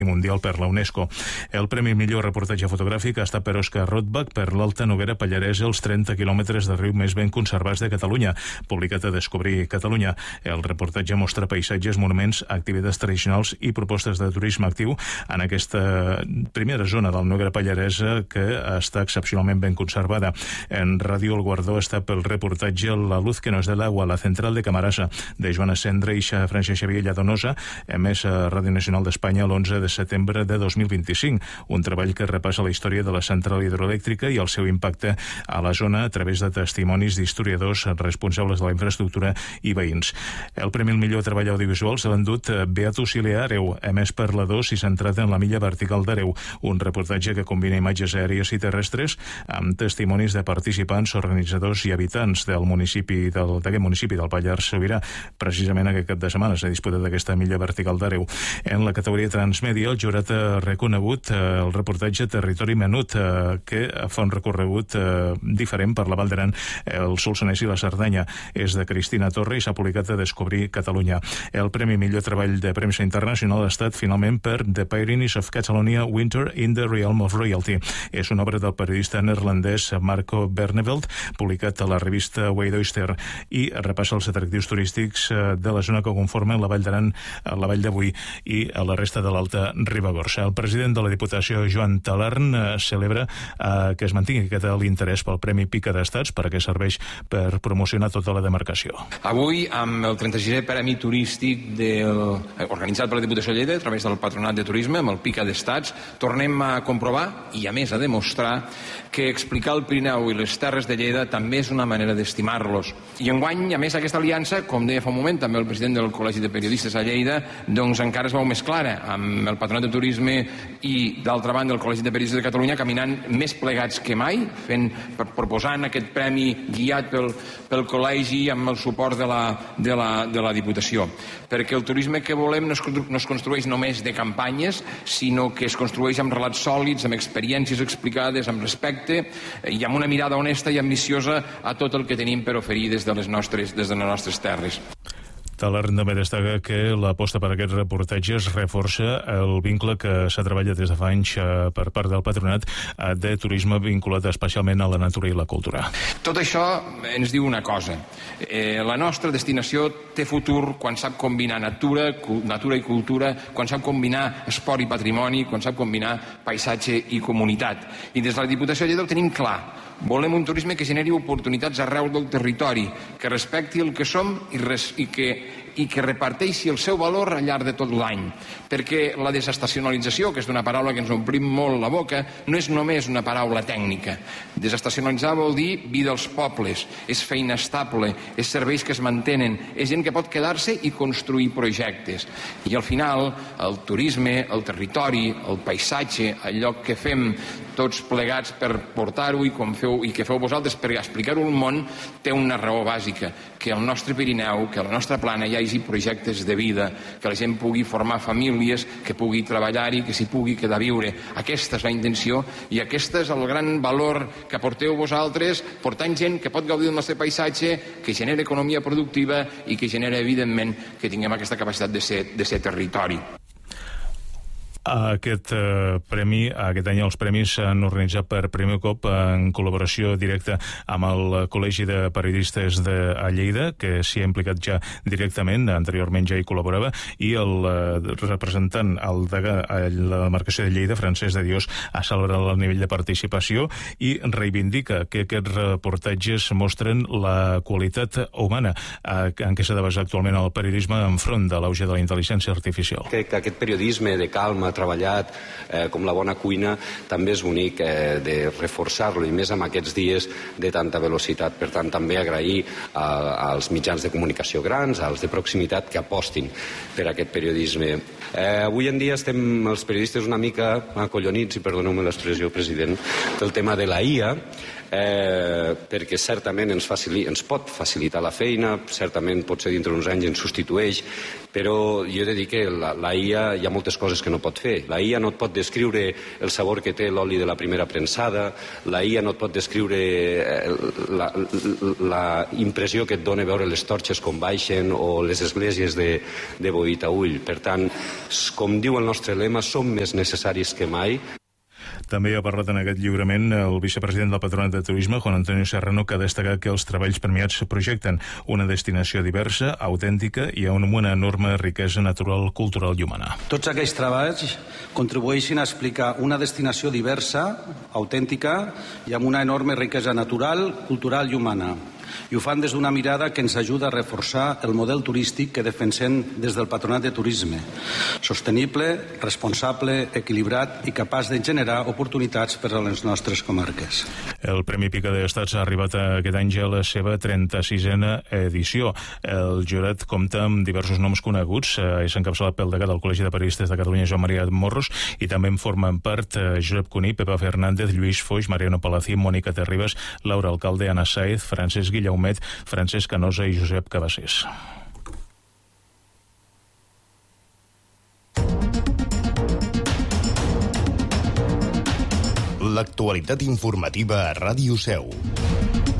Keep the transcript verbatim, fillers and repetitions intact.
mundial per la UNESCO. El Premi Millor Reportatge Fotogràfic ha estat per Òscar Rotbach per l'Alta Noguera Pallaresa, els trenta quilòmetres de riu més ben conservats de Catalunya, publicat a Descobrir Catalunya. El reportatge mostra paisatges, monuments, activitats tradicionals i propostes de turisme actiu en aquesta primera zona del Noguera Pallaresa que està excepcionalment ben conservada. En ràdio el guardó està pel reportatge La luz que nos da el agua, la central de Camarasa, de Joana Cendra i Francesc Xavier Lladonosa, emès a Ràdio Nacional d'Espanya l'onze de setembre de dos mil vint-i-cinc, un treball que repassa la història de la central hidroelèctrica i el seu impacte a la zona a través de testimonis d'historiadors responsables de la infraestructura i veïns. El Premi al millor treball audiovisual se l'ha endut Beat Ocili a Àreu, emès per la dos i centrat en la milla vertical d'Àreu, un reportatge que combina imatges aèries i terrestres amb testimonis de participants, organitzadors i habitants del municipi del, d'aquest municipi del Pallars Sobirà. Precisament aquest cap de setmana s'ha disputat aquesta milla vertical d'Àreu. En la categoria Transmèdia, el jurat ha reconegut eh, el reportatge Territori Menut, eh, que fa un recorregut eh, diferent per la Val d'Aran, el Solsonès i la Cerdanya. És de Cristina Torre i s'ha publicat a Descobrir Catalunya. El Premi Millor Treball de Premsa Internacional ha estat finalment per The Pyrenees of Catalonia, Winter in the Realm of Royalty. És una obra del periodista neerlandès Marco Berneveld, publicat a la revista Waydoyster, i repassa els atractius turístics eh, de la zona que conformen la Vall d'Aran, la Vall de Boí i a la resta de l'Alta Ribagorça. El president de la Diputació, Joan Talarn, eh, celebra eh, que es mantingui aquest l'interès pel Premi Pica d'Estats, perquè serveix per promocionar tota la demarcació. Avui, amb el trenta-sisè Premi Turístic del, organitzat per la Diputació de Lleida a través del Patronat de Turisme, amb el Pica d'Estats, tornem a comprovar i, a més, a demostrar que explicar el Pirineu i les Terres de Lleida també és una manera d'estimar-los. I enguany, a més, aquesta aliança, com deia fa un moment també el president del Col·legi de Periodistes a Lleida, doncs encara es veu més clara, amb el Patronat de Turisme i, d'altra banda, el Col·legi de Periodistes de Catalunya caminant més plegats que mai, fent, proposant aquest premi guiat pel, pel Col·legi amb el suport de la, de, la, de la Diputació. Perquè el turisme que volem no es, no es construeix només de campanyes, sinó que es construeix amb relats sòlids, amb experiències explicades, amb respecte i amb una mirada honesta i ambiciosa a tot el que tenim per oferir des de les nostres, des de les nostres terres. Talarn també destaca que l'aposta per aquests reportatges reforça el vincle que s'ha treballat des de fa anys per part del Patronat de Turisme vinculat especialment a la natura i la cultura. Tot això ens diu una cosa. Eh, la nostra destinació té futur quan sap combinar natura, natura i cultura, quan sap combinar esport i patrimoni, quan sap combinar paisatge i comunitat. I des de la Diputació de Lleida ho tenim clar. Volem un turisme que generi oportunitats arreu del territori, que respecti el que som i, res, i, que, i que reparteixi el seu valor al llarg de tot l'any. Perquè la desestacionalització, que és una paraula que ens omplim molt la boca, no és només una paraula tècnica. Desestacionalitzar vol dir vida als pobles, és feina estable, és serveis que es mantenen, és gent que pot quedar-se i construir projectes. I al final, el turisme, el territori, el paisatge, el lloc que fem tots plegats per portar-ho i com feu i que feu vosaltres per explicar-ho al món, té una raó bàsica, que al nostre Pirineu, que a la nostra plana hi hagi projectes de vida, que la gent pugui formar famílies, que pugui treballar-hi, que s'hi pugui quedar a viure. Aquesta és la intenció i aquest és el gran valor que aporteu vosaltres, portant gent que pot gaudir del nostre paisatge, que genera economia productiva i que genera, evidentment, que tinguem aquesta capacitat de ser, de ser territori. Aquest eh, premi, aquest any els premis s'han organitzat per primer cop en col·laboració directa amb el Col·legi de Periodistes de Lleida, que s'hi ha implicat ja directament, anteriorment ja hi col·laborava, i el eh, representant, el degà a la demarcació de Lleida, Francesc de Dios, ha celebrat el nivell de participació i reivindica que aquests reportatges mostren la qualitat humana eh, en què s'ha de basar actualment el periodisme enfront de l'auge de la intel·ligència artificial. Crec que aquest periodisme de calma, treballat, eh, com la bona cuina, també és bonic eh, de reforçar-lo, i més amb aquests dies de tanta velocitat. Per tant, també agrair a, als mitjans de comunicació grans, als de proximitat, que apostin per aquest periodisme. Eh, avui en dia estem els periodistes una mica acollonits, i perdoneu-me l'expressió, president, del tema de la I A, eh, perquè certament ens, facili, ens pot facilitar la feina, certament potser dintre d'uns anys ens substitueix, Però jo he de dir que la, la I A hi ha moltes coses que no pot fer. La I A no et pot descriure el sabor que té l'oli de la primera premsada, la I A no et pot descriure la, la, la impressió que et dona veure les torxes com baixen o les esglésies de, de Boïtaüll. Per tant, com diu el nostre lema, som més necessaris que mai. També ha parlat en aquest lliurament el vicepresident del Patronat de Turisme, Juan Antonio Serrano, que ha destacat que els treballs premiats projecten una destinació diversa, autèntica i amb una enorme riquesa natural, cultural i humana. Tots aquells treballs contribueixen a explicar una destinació diversa, autèntica i amb una enorme riquesa natural, cultural i humana. I ho fan des d'una mirada que ens ajuda a reforçar el model turístic que defensem des del Patronat de Turisme. Sostenible, responsable, equilibrat i capaç de generar oportunitats per a les nostres comarques. El Premi Pica d'Estats ha arribat aquest any ja a la seva trenta-sisena edició. El jurat compta amb diversos noms coneguts. És encapçalat pel degat del Col·legi de Periodistes de Catalunya, Joan Maria Morros, i també en formen part Josep Cuní, Pepa Fernández, Lluís Foix, Mariano Palacín, Mònica Terribas, Laura Alcalde, Anna Saez, Francesc Guillaumet, Francesc Canosa i Josep Cabassés. L'actualitat informativa a Ràdio Seu.